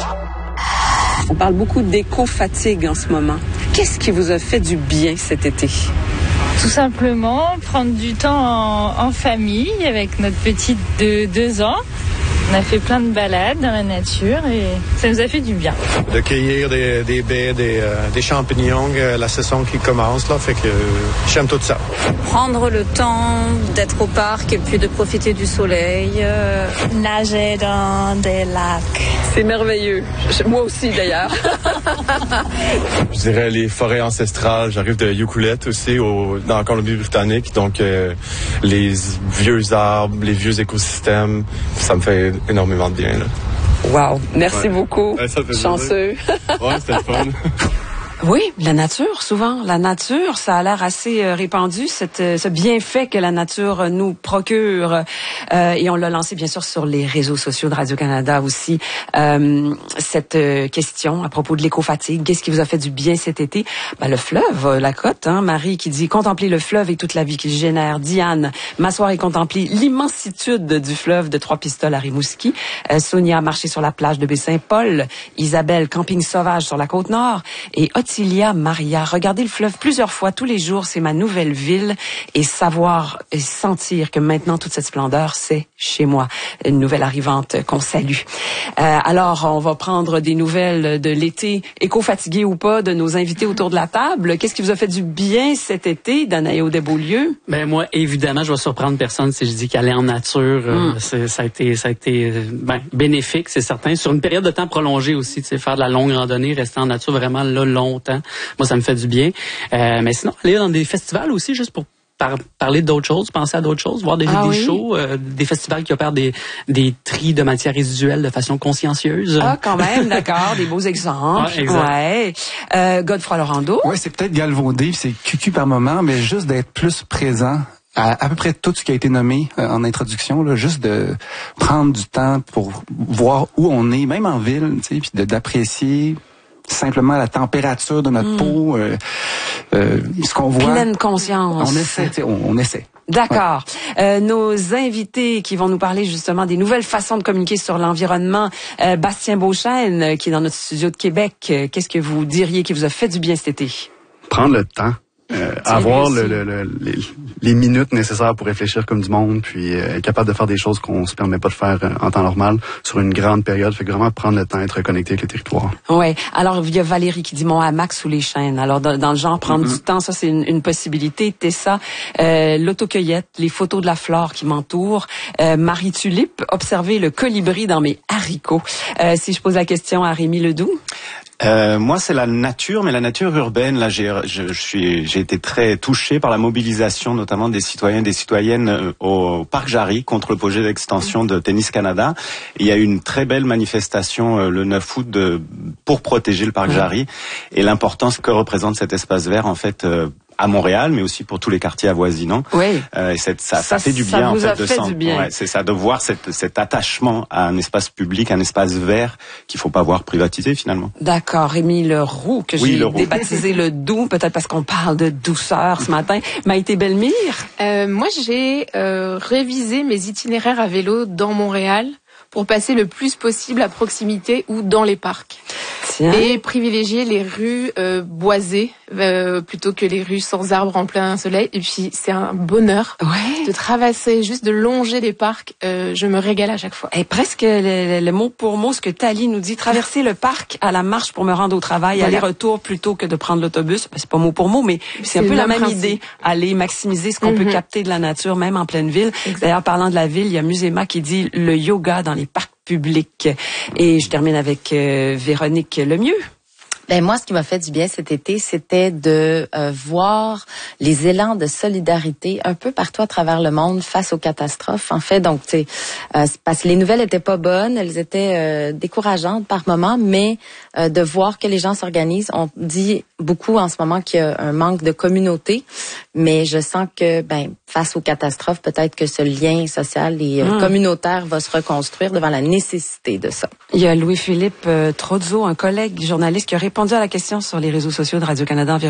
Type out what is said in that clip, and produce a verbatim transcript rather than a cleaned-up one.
On parle beaucoup d'éco-fatigue en ce moment. Qu'est-ce qui vous a fait du bien cet été? Tout simplement, prendre du temps en, en famille avec notre petite de deux ans. On a fait plein de balades dans la nature et ça nous a fait du bien. De cueillir des, des baies, des, euh, des champignons, euh, la saison qui commence, là, fait que euh, j'aime tout ça. Prendre le temps d'être au parc et puis de profiter du soleil. Euh... Nager dans des lacs. C'est merveilleux. Moi aussi, d'ailleurs. Je dirais les forêts ancestrales. J'arrive de Ucluelet aussi, au, dans la Colombie-Britannique. Donc, euh, les vieux arbres, les vieux écosystèmes, ça me fait énormément de bien, là. Wow. Merci ouais. beaucoup. Ouais, ça fait chanceux. Ouais, c'était fun. Oui, la nature, souvent. La nature, ça a l'air assez euh, répandu, cette, ce bienfait que la nature nous procure. Euh, et on l'a lancé, bien sûr, sur les réseaux sociaux de Radio-Canada aussi. Euh, cette euh, question à propos de l'éco-fatigue. Qu'est-ce qui vous a fait du bien cet été? Ben, le fleuve, la côte, hein. Marie qui dit « Contempler le fleuve et toute la vie qu'il génère ». Diane, « M'asseoir et contempler l'immensitude du fleuve de Trois-Pistoles à Rimouski ». Euh, Sonia, « Marcher sur la plage de Baie-Saint-Paul ». Isabelle, « Camping sauvage sur la Côte-Nord ». Et Ottilia Maria, regarder le fleuve plusieurs fois tous les jours, c'est ma nouvelle ville et savoir et sentir que maintenant toute cette splendeur, c'est chez moi. Une nouvelle arrivante qu'on salue. Euh, alors, on va prendre des nouvelles de l'été, éco-fatigué ou pas, de nos invités autour de la table. Qu'est-ce qui vous a fait du bien cet été, Danaïo Desbeaulieu? Ben moi, évidemment, je vais surprendre personne si je dis qu'aller en nature, mm. euh, ça a été, ça a été ben, bénéfique, c'est certain. Sur une période de temps prolongée aussi, tu sais, faire de la longue randonnée, rester en nature vraiment là longtemps. Moi, ça me fait du bien. Euh, mais sinon, aller dans des festivals aussi, juste pour par, parler d'autres choses, penser à d'autres choses, voir des, ah, des oui? shows, euh, des festivals qui opèrent des, des tris de matières résiduelles de façon consciencieuse. Ah, quand même, d'accord, des beaux exemples. Ouais, exact. Ouais. Euh, Godefroy Laurando. Oui, c'est peut-être galvaudé, c'est cucu par moment, mais juste d'être plus présent à à peu près tout ce qui a été nommé euh, en introduction, là, juste de prendre du temps pour voir où on est, même en ville, tu sais, puis de, d'apprécier simplement la température de notre mmh. peau, euh, euh, ce qu'on voit. Pleine conscience. On essaie, tu sais, on, on essaie. D'accord. Ouais. Euh, nos invités qui vont nous parler justement des nouvelles façons de communiquer sur l'environnement. Euh, Bastien Beauchesne, qui est dans notre studio de Québec. Euh, qu'est-ce que vous diriez qui vous a fait du bien cet été? Prendre le temps. Euh, avoir le, le, le, les, les minutes nécessaires pour réfléchir comme du monde, puis euh, être capable de faire des choses qu'on se permet pas de faire euh, en temps normal sur une grande période. Fait que vraiment prendre le temps d'être connecté avec le territoire. Ouais. Alors il y a Valérie qui dit mon hamac sous les chênes. Alors dans, dans le genre prendre mm-hmm. du temps, ça c'est une, une possibilité. Tessa, euh, l'autocueillette, les photos de la flore qui m'entoure. Euh, Marie Tulipe, observer le colibri dans mes haricots. Euh, si je pose la question à Rémi Ledoux. Euh, moi, c'est la nature, mais la nature urbaine. Là, j'ai, je, je suis, j'ai été très touché par la mobilisation, notamment des citoyens et des citoyennes au Parc Jarry contre le projet d'extension de Tennis Canada. Il y a eu une très belle manifestation euh, le neuf août de, pour protéger le Parc Jarry et l'importance que représente cet espace vert, en fait. Euh, à Montréal, mais aussi pour tous les quartiers avoisinants. Oui. Euh, ça, ça, ça fait du bien, en fait, de fait du bien. Ouais, c'est ça, de voir cette, cet attachement à un espace public, un espace vert qu'il faut pas voir privatisé finalement. D'accord. Rémi Leroux, que oui, j'ai Leroux. débaptisé le doux, peut-être parce qu'on parle de douceur ce matin. Maïté Bellemire. Euh, moi, j'ai euh, révisé mes itinéraires à vélo dans Montréal pour passer le plus possible à proximité ou dans les parcs. Tiens. Et privilégier les rues euh, boisées euh, plutôt que les rues sans arbres en plein soleil. Et puis c'est un bonheur ouais. de traverser, juste de longer les parcs. Euh, je me régale à chaque fois. Et presque le, le, le mot pour mot, ce que Tali nous dit, traverser le parc à la marche pour me rendre au travail, voilà. aller-retour plutôt que de prendre l'autobus. Ben, c'est pas mot pour mot, mais c'est, c'est un peu la même principe. Idée. Aller maximiser ce qu'on mm-hmm. peut capter de la nature, même en pleine ville. Exact. D'ailleurs, parlant de la ville, il y a Muséma qui dit le yoga dans les parcs publics. Et je termine avec euh, Véronique Lemieux. Ben moi, ce qui m'a fait du bien cet été, c'était de euh, voir les élans de solidarité un peu partout à travers le monde face aux catastrophes. En fait, donc, tu sais, euh, parce que les nouvelles étaient pas bonnes, elles étaient euh, décourageantes par moments, mais euh, de voir que les gens s'organisent. On dit beaucoup en ce moment qu'il y a un manque de communauté, mais je sens que, ben, face aux catastrophes, peut-être que ce lien social et euh, mmh. communautaire va se reconstruire devant la nécessité de ça. Il y a Louis-Philippe euh, Trozzo, un collègue journaliste qui a répondu à la question sur les réseaux sociaux de Radio-Canada